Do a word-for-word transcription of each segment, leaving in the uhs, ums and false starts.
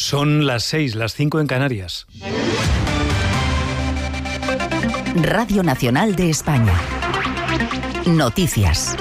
Son las seis, las cinco en Canarias. Radio Nacional de España. Noticias.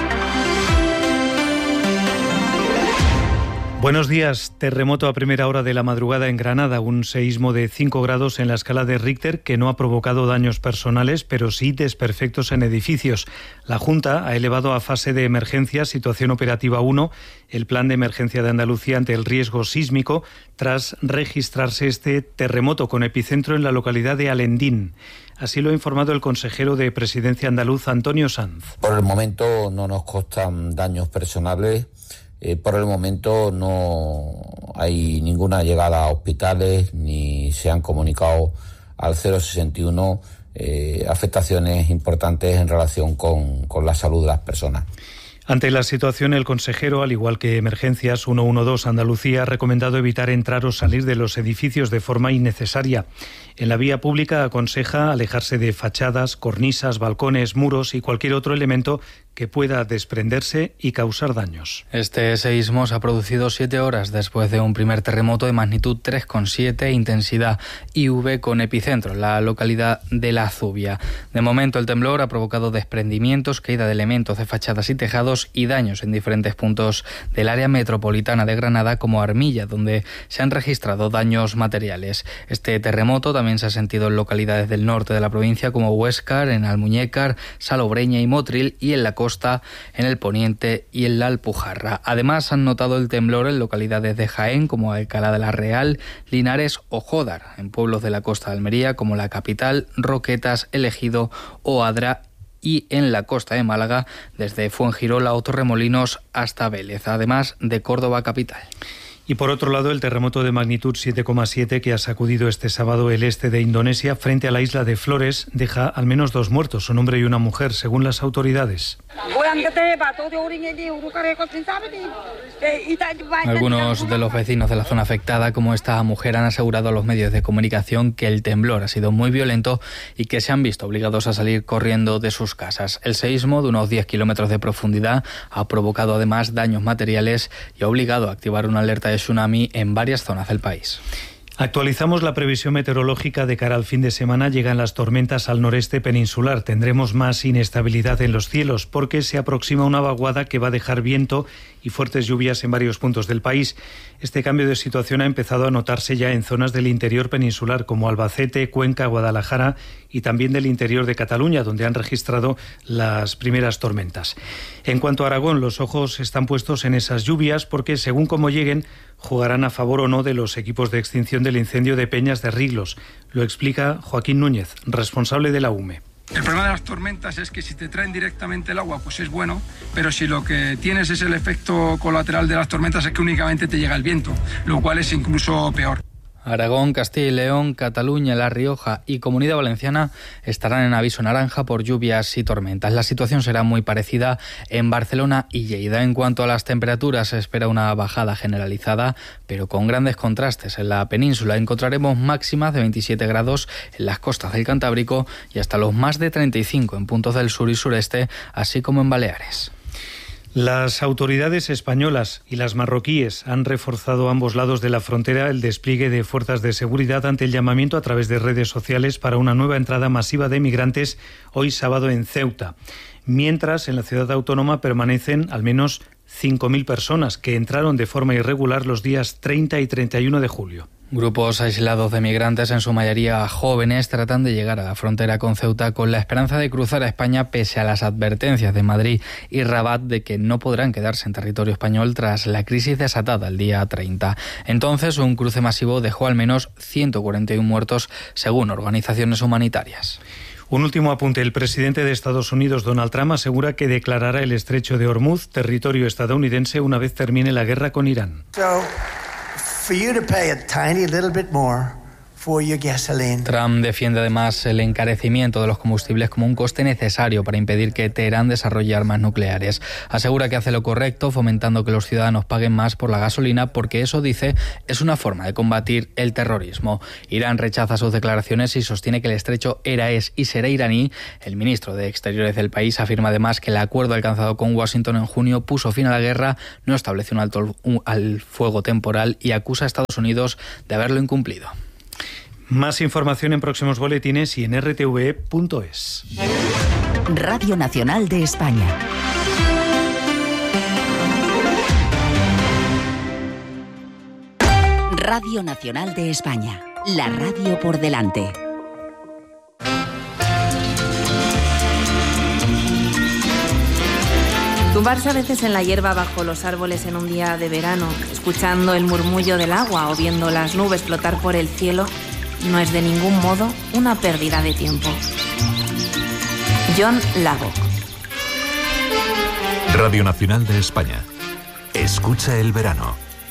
Buenos días. Terremoto a primera hora de la madrugada en Granada, un seísmo de cinco grados en la escala de Richter que no ha provocado daños personales, pero sí desperfectos en edificios. La Junta ha elevado a fase de emergencia, situación operativa uno, el plan de emergencia de Andalucía ante el riesgo sísmico, tras registrarse este terremoto con epicentro en la localidad de Alendín. Así lo ha informado el consejero de Presidencia andaluz, Antonio Sanz. Por el momento no nos constan daños personales. Eh, por el momento no hay ninguna llegada a hospitales ni se han comunicado al cero sesenta y uno eh, afectaciones importantes en relación con, con la salud de las personas. Ante la situación, el consejero, al igual que Emergencias ciento doce Andalucía, ha recomendado evitar entrar o salir de los edificios de forma innecesaria. En la vía pública aconseja alejarse de fachadas, cornisas, balcones, muros y cualquier otro elemento que pueda desprenderse y causar daños. Este seísmo se ha producido siete horas después de un primer terremoto de magnitud tres coma siete, intensidad I V con epicentro en la localidad de La Zubia. De momento, el temblor ha provocado desprendimientos, caída de elementos de fachadas y tejados y daños en diferentes puntos del área metropolitana de Granada, como Armilla, donde se han registrado daños materiales. Este terremoto también se ha sentido en localidades del norte de la provincia, como Huéscar, en Almuñécar, Salobreña y Motril, y en la costa, en el poniente y en la Alpujarra. Además, han notado el temblor en localidades de Jaén, como Alcalá de la Real, Linares o Jódar, en pueblos de la costa de Almería, como La Capital, Roquetas, El Ejido o Adra, y en la costa de Málaga, desde Fuengirola o Torremolinos hasta Vélez, además de Córdoba capital. Y por otro lado, el terremoto de magnitud siete coma siete que ha sacudido este sábado el este de Indonesia frente a la isla de Flores deja al menos dos muertos, un hombre y una mujer, según las autoridades. Algunos de los vecinos de la zona afectada, como esta mujer, han asegurado a los medios de comunicación que el temblor ha sido muy violento y que se han visto obligados a salir corriendo de sus casas. El seísmo, de unos diez kilómetros de profundidad, ha provocado además daños materiales y ha obligado a activar una alerta de tsunami en varias zonas del país. Actualizamos la previsión meteorológica de cara al fin de semana. Llegan las tormentas al noreste peninsular. Tendremos más inestabilidad en los cielos porque se aproxima una vaguada que va a dejar viento y fuertes lluvias en varios puntos del país. Este cambio de situación ha empezado a notarse ya en zonas del interior peninsular como Albacete, Cuenca, Guadalajara y también del interior de Cataluña, donde han registrado las primeras tormentas. En cuanto a Aragón, los ojos están puestos en esas lluvias porque, según cómo lleguen, jugarán a favor o no de los equipos de extinción del incendio de Peñas de Riglos. Lo explica Joaquín Núñez, responsable de la U M E. El problema de las tormentas es que si te traen directamente el agua, pues es bueno, pero si lo que tienes es el efecto colateral de las tormentas es que únicamente te llega el viento, lo cual es incluso peor. Aragón, Castilla y León, Cataluña, La Rioja y Comunidad Valenciana estarán en aviso naranja por lluvias y tormentas. La situación será muy parecida en Barcelona y Lleida. En cuanto a las temperaturas, se espera una bajada generalizada, pero con grandes contrastes. En la península encontraremos máximas de veintisiete grados en las costas del Cantábrico y hasta los más de treinta y cinco en puntos del sur y sureste, así como en Baleares. Las autoridades españolas y las marroquíes han reforzado a ambos lados de la frontera el despliegue de fuerzas de seguridad ante el llamamiento a través de redes sociales para una nueva entrada masiva de migrantes hoy sábado en Ceuta. Mientras, en la ciudad autónoma permanecen al menos cinco mil personas que entraron de forma irregular los días treinta y treinta y uno de julio. Grupos aislados de migrantes, en su mayoría jóvenes, tratan de llegar a la frontera con Ceuta con la esperanza de cruzar a España pese a las advertencias de Madrid y Rabat de que no podrán quedarse en territorio español tras la crisis desatada el día treinta. Entonces, un cruce masivo dejó al menos ciento cuarenta y uno muertos, según organizaciones humanitarias. Un último apunte. El presidente de Estados Unidos, Donald Trump, asegura que declarará el estrecho de Hormuz territorio estadounidense una vez termine la guerra con Irán. So, for you to pay a tiny little bit more Trump defiende además el encarecimiento de los combustibles como un coste necesario para impedir que Teherán desarrolle armas nucleares. Asegura que hace lo correcto, fomentando que los ciudadanos paguen más por la gasolina, porque eso, dice, es una forma de combatir el terrorismo. Irán rechaza sus declaraciones y sostiene que el estrecho era, es y será iraní. El ministro de Exteriores del país afirma además que el acuerdo alcanzado con Washington en junio puso fin a la guerra, no estableció un alto al fuego temporal y acusa a Estados Unidos de haberlo incumplido. Más información en próximos boletines y en r t v punto es. Radio Nacional de España. Radio Nacional de España. La radio por delante. Tumbarse a veces en la hierba bajo los árboles en un día de verano, escuchando el murmullo del agua o viendo las nubes flotar por el cielo, no es de ningún modo una pérdida de tiempo. John Lago. Radio Nacional de España. Escucha el verano.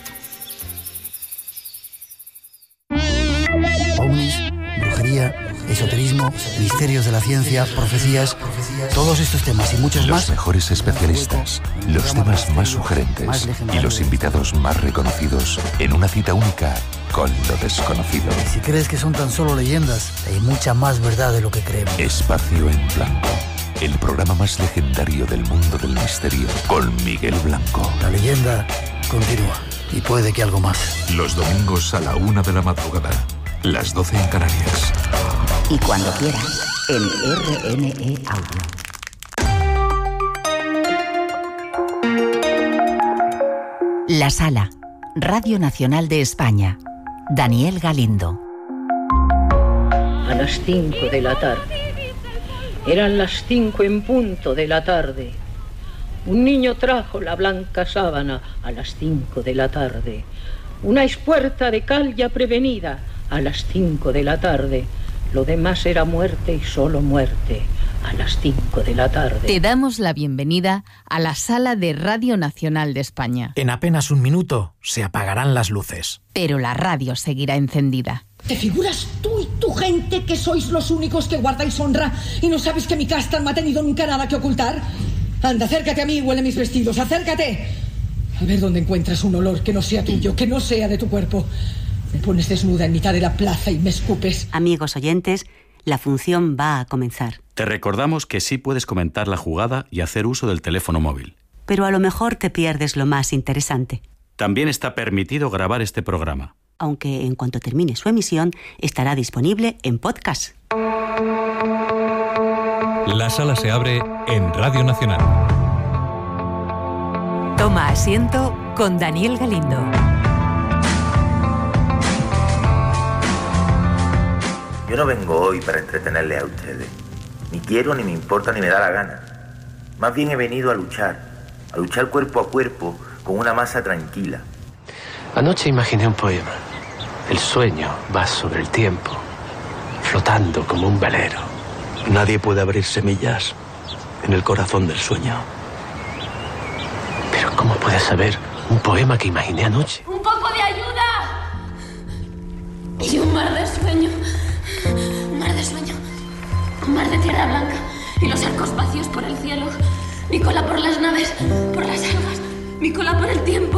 Ovnis, brujería, esoterismo, misterios de la ciencia, profecías, todos estos temas y muchos más. Los mejores especialistas, los temas más sugerentes y los invitados más reconocidos en una cita única con lo desconocido. Si crees que son tan solo leyendas, hay mucha más verdad de lo que creemos. Espacio en Blanco, el programa más legendario del mundo del misterio, con Miguel Blanco. La leyenda continúa y puede que algo más. Los domingos a la una de la madrugada, las doce en Canarias. Y cuando quieras, en R N E Audio. La Sala, Radio Nacional de España. Daniel Galindo. A las cinco de la tarde. Eran las cinco en punto de la tarde. Un niño trajo la blanca sábana a las cinco de la tarde. Una espuerta de cal ya prevenida a las cinco de la tarde. Lo demás era muerte y solo muerte a las cinco de la tarde. Te damos la bienvenida a la Sala de Radio Nacional de España. En apenas un minuto se apagarán las luces. Pero la radio seguirá encendida. ¿Te figuras tú y tu gente que sois los únicos que guardáis honra y no sabéis que mi casta no ha tenido nunca nada que ocultar? Anda, acércate a mí y huele mis vestidos, acércate. A ver dónde encuentras un olor que no sea tuyo, que no sea de tu cuerpo. Me pones desnuda en mitad de la plaza y me escupes. Amigos oyentes, la función va a comenzar. Te recordamos que sí puedes comentar la jugada y hacer uso del teléfono móvil. Pero a lo mejor te pierdes lo más interesante. También está permitido grabar este programa. Aunque en cuanto termine su emisión, estará disponible en podcast. La sala se abre en Radio Nacional. Toma asiento con Daniel Galindo. Yo no vengo hoy para entretenerles a ustedes. Ni quiero, ni me importa, ni me da la gana. Más bien he venido a luchar, a luchar cuerpo a cuerpo con una masa tranquila. Anoche imaginé un poema. El sueño va sobre el tiempo, flotando como un velero. Nadie puede abrir semillas en el corazón del sueño. Pero ¿cómo puedes saber un poema que imaginé anoche? ¡Un poco de ayuda! Y un mar de sueño. Un mar de sueño. Un mar de tierra blanca. Y los arcos vacíos por el cielo. Mi cola por las naves, por las algas. Mi cola por el tiempo.